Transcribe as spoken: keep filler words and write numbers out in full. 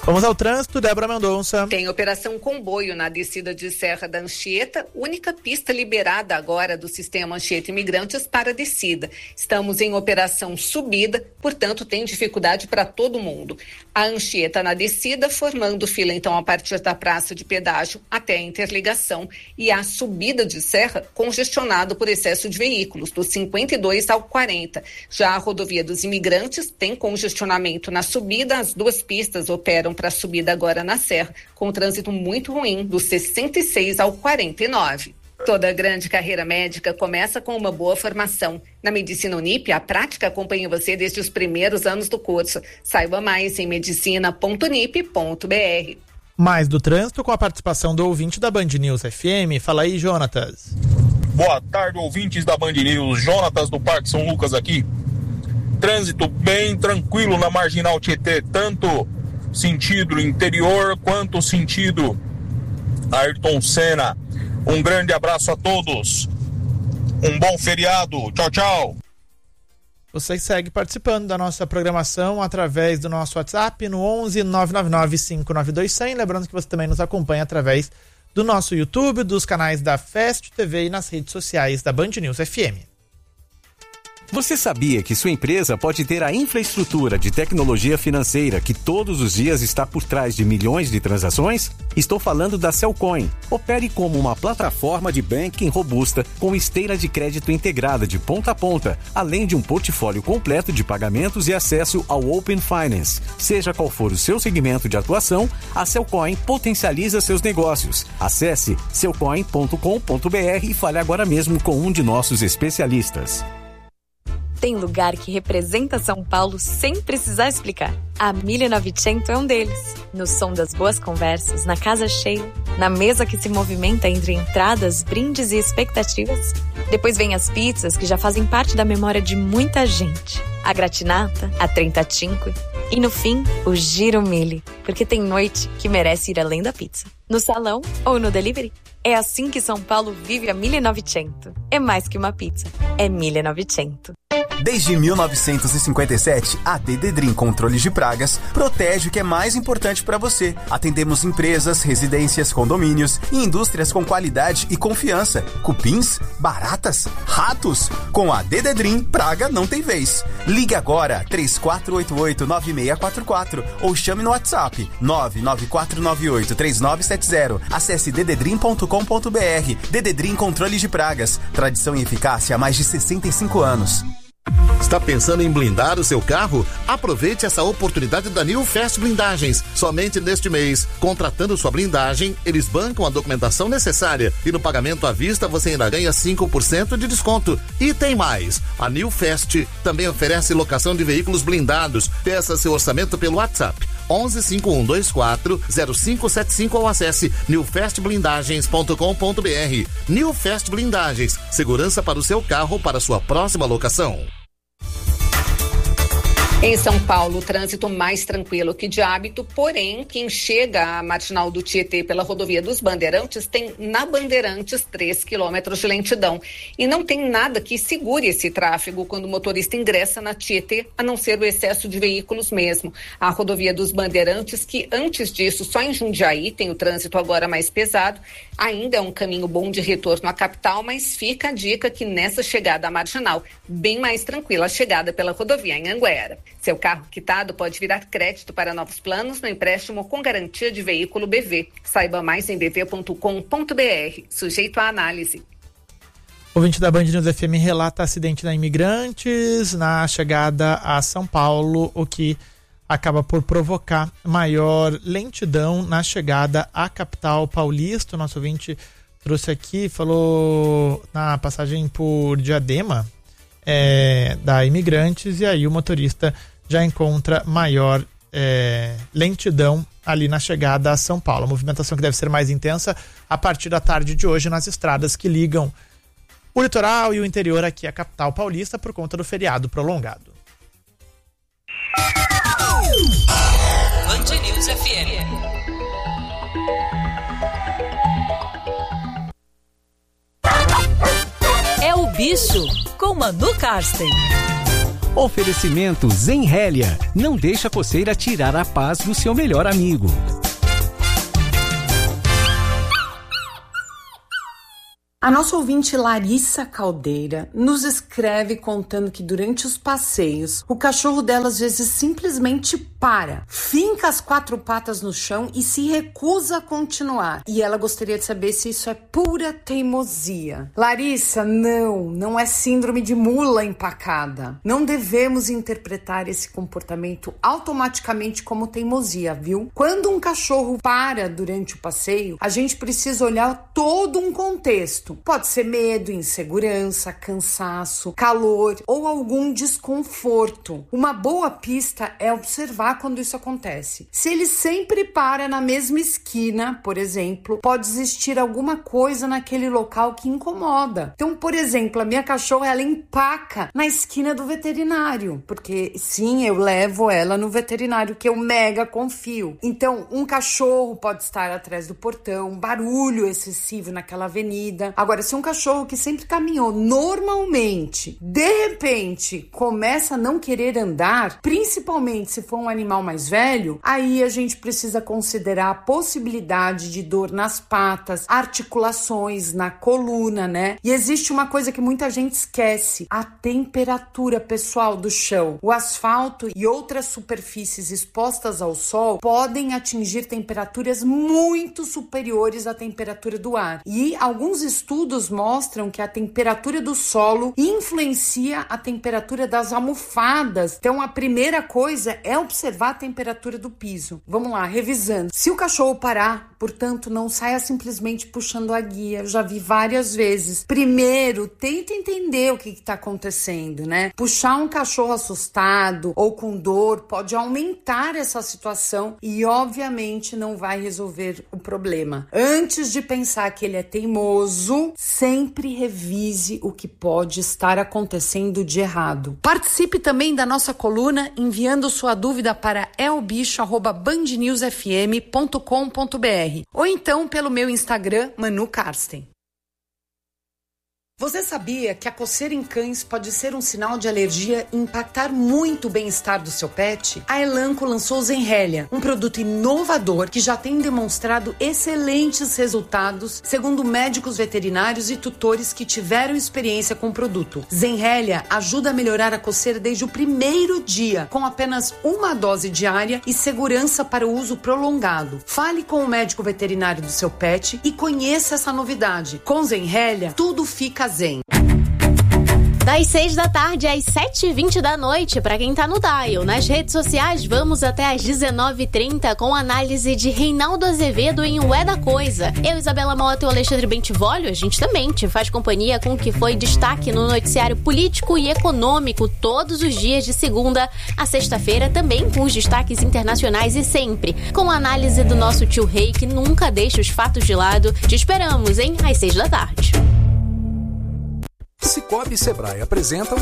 Vamos ao trânsito, Débora Mendonça. Tem operação comboio na descida de Serra da Anchieta, única pista liberada agora do sistema Anchieta Imigrantes para descida. Estamos em operação subida, portanto tem dificuldade para todo mundo. A Anchieta na descida, formando fila então a partir da praça de pedágio até a interligação, e a subida de Serra congestionado por excesso de veículos, do cinquenta e dois ao quarenta. Já a rodovia dos Imigrantes tem congestionamento na subida, as duas pistas operam para a subida agora na Serra, com trânsito muito ruim, do sessenta e seis ao quarenta e nove. Toda grande carreira médica começa com uma boa formação. Na Medicina Unip, a prática acompanha você desde os primeiros anos do curso. Saiba mais em medicina ponto unip ponto b r. Mais do trânsito com a participação do ouvinte da Band News F M. Fala aí, Jonatas. Boa tarde, ouvintes da Band News. Jonatas do Parque São Lucas aqui. Trânsito bem tranquilo na Marginal Tietê, tanto sentido interior quanto sentido Ayrton Senna. Um grande abraço a todos, um bom feriado, tchau, tchau. Você segue participando da nossa programação através do nosso WhatsApp no onze nove nove nove cinco nove dois zero zero, lembrando que você também nos acompanha através do nosso YouTube, dos canais da Fest T V e nas redes sociais da Band News F M. Você sabia que sua empresa pode ter a infraestrutura de tecnologia financeira que todos os dias está por trás de milhões de transações? Estou falando da Cellcoin. Opere como uma plataforma de banking robusta com esteira de crédito integrada de ponta a ponta, além de um portfólio completo de pagamentos e acesso ao Open Finance. Seja qual for o seu segmento de atuação, a Cellcoin potencializa seus negócios. Acesse cellcoin ponto com ponto b r e fale agora mesmo com um de nossos especialistas. Tem lugar que representa São Paulo sem precisar explicar. A mille novecento é um deles. No som das boas conversas, na casa cheia, na mesa que se movimenta entre entradas, brindes e expectativas. Depois vem as pizzas que já fazem parte da memória de muita gente. A gratinata, a trentacinque e no fim, o giro mille, porque tem noite que merece ir além da pizza. No salão ou no delivery. É assim que São Paulo vive a mille novecento. É mais que uma pizza, é mille novecento. Desde mil novecentos e cinquenta e sete, a Dededrim Controles de Pragas protege o que é mais importante para você. Atendemos empresas, residências, condomínios e indústrias com qualidade e confiança. Cupins, baratas, ratos. Com a Dededrim, praga não tem vez. Ligue agora três quatro oito oito nove seis quatro quatro ou chame no WhatsApp nove nove quatro nove oito três nove sete zero. Acesse dededrim ponto com ponto b r. Dededrim Controles de Pragas. Tradição e eficácia há mais de sessenta e cinco anos. Está pensando em blindar o seu carro? Aproveite essa oportunidade da New Fast Blindagens. Somente neste mês, contratando sua blindagem, eles bancam a documentação necessária e no pagamento à vista você ainda ganha cinco por cento de desconto. E tem mais, a New Fast também oferece locação de veículos blindados. Peça seu orçamento pelo WhatsApp onze cinco um dois quatro zero cinco sete cinco ou acesse new fast blindagens ponto com ponto b r. New Fast Blindagens, segurança para o seu carro para sua próxima locação. Em São Paulo, o trânsito mais tranquilo que de hábito, porém, quem chega à Marginal do Tietê pela rodovia dos Bandeirantes tem na Bandeirantes três quilômetros de lentidão. E não tem nada que segure esse tráfego quando o motorista ingressa na Tietê, a não ser o excesso de veículos mesmo. A rodovia dos Bandeirantes, que antes disso só em Jundiaí tem o trânsito agora mais pesado, ainda é um caminho bom de retorno à capital, mas fica a dica que nessa chegada à Marginal, bem mais tranquila a chegada pela rodovia em Anguera. Seu carro quitado pode virar crédito para novos planos no empréstimo com garantia de veículo B V. Saiba mais em b v ponto com ponto b r. Sujeito à análise. O ouvinte da Band News F M relata acidente na Imigrantes na chegada a São Paulo, o que acaba por provocar maior lentidão na chegada à capital paulista. O nosso ouvinte trouxe aqui, falou na passagem por Diadema, É, da Imigrantes, e aí o motorista já encontra maior é, lentidão ali na chegada a São Paulo. A movimentação que deve ser mais intensa a partir da tarde de hoje nas estradas que ligam o litoral e o interior aqui à capital paulista por conta do feriado prolongado. Band News F M. É o Bicho, com Manu Karsten. Oferecimento Zenrélia. Não deixa a coceira tirar a paz do seu melhor amigo. A nossa ouvinte Larissa Caldeira nos escreve contando que durante os passeios, o cachorro dela às vezes simplesmente para, finca as quatro patas no chão e se recusa a continuar. E ela gostaria de saber se isso é pura teimosia. Larissa, não, não é síndrome de mula empacada. Não devemos interpretar esse comportamento automaticamente como teimosia, viu? Quando um cachorro para durante o passeio, a gente precisa olhar todo um contexto. Pode ser medo, insegurança, cansaço, calor ou algum desconforto. Uma boa pista é observar quando isso acontece. Se ele sempre para na mesma esquina, por exemplo, pode existir alguma coisa naquele local que incomoda. Então, por exemplo, a minha cachorra, ela empaca na esquina do veterinário, porque sim, eu levo ela no veterinário, que eu mega confio. Então, um cachorro pode estar atrás do portão, barulho excessivo naquela avenida. Agora, se um cachorro que sempre caminhou normalmente, de repente, começa a não querer andar, principalmente se for um animal mais velho, aí a gente precisa considerar a possibilidade de dor nas patas, articulações, na coluna, né? E existe uma coisa que muita gente esquece: a temperatura pessoal do chão. O asfalto e outras superfícies expostas ao sol podem atingir temperaturas muito superiores à temperatura do ar. E alguns estudos mostram que a temperatura do solo influencia a temperatura das almofadas. Então, a primeira coisa é observar a temperatura do piso. Vamos lá, revisando. Se o cachorro parar, portanto, não saia simplesmente puxando a guia. Eu já vi várias vezes. Primeiro, tenta entender o que está acontecendo, né? Puxar um cachorro assustado ou com dor pode aumentar essa situação e, obviamente, não vai resolver o problema. Antes de pensar que ele é teimoso, sempre revise o que pode estar acontecendo de errado. Participe também da nossa coluna enviando sua dúvida para elbicho arroba band news f m ponto com ponto b r ou então pelo meu Instagram, Manu Karsten. Você sabia que a coceira em cães pode ser um sinal de alergia e impactar muito o bem-estar do seu pet? A Elanco lançou o Zenrélia, um produto inovador que já tem demonstrado excelentes resultados, segundo médicos veterinários e tutores que tiveram experiência com o produto. Zenrélia ajuda a melhorar a coceira desde o primeiro dia, com apenas uma dose diária e segurança para o uso prolongado. Fale com o médico veterinário do seu pet e conheça essa novidade. Com Zenrélia, tudo fica zen. Das seis da tarde às sete e vinte da noite, para quem tá no dial. Nas redes sociais, vamos até às dezenove e trinta com análise de Reinaldo Azevedo em O É da Coisa. Eu, Isabela Mota e o Alexandre Bentivolio, a gente também te faz companhia com o que foi destaque no noticiário político e econômico todos os dias de segunda a sexta-feira, também com os destaques internacionais e sempre com a análise do nosso tio Rei, que nunca deixa os fatos de lado. Te esperamos, hein? Às seis da tarde. Cicobi e Sebrae apresentam